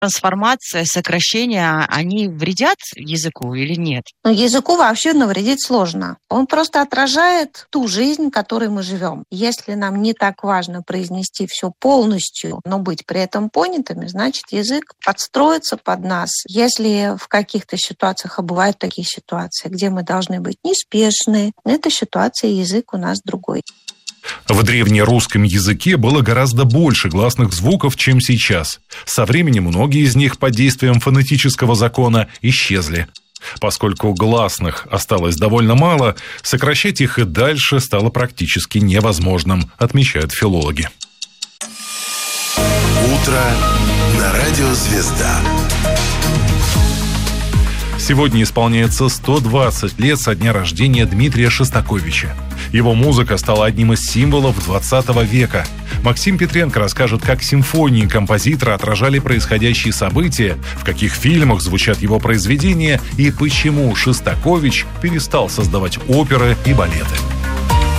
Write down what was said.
трансформация, сокращения, они вредят языку или нет? Языку вообще навредить сложно. Он просто отражает ту жизнь, в которой мы живем. Если нам не так важно произнести все полностью, но быть при этом понятыми, значит, язык подстроится под нас. Если в каких-то ситуациях, а бывают такие ситуации, где мы должны быть неспешны, в этой ситуации язык у нас другой. В древнерусском языке было гораздо больше гласных звуков, чем сейчас. Со временем многие из них под действием фонетического закона исчезли. Поскольку гласных осталось довольно мало, сокращать их и дальше стало практически невозможным, отмечают филологи. Утро на радио «Звезда». Сегодня исполняется 120 лет со дня рождения Дмитрия Шостаковича. Его музыка стала одним из символов 20 века. Максим Петренко расскажет, как симфонии композитора отражали происходящие события, в каких фильмах звучат его произведения и почему Шостакович перестал создавать оперы и балеты.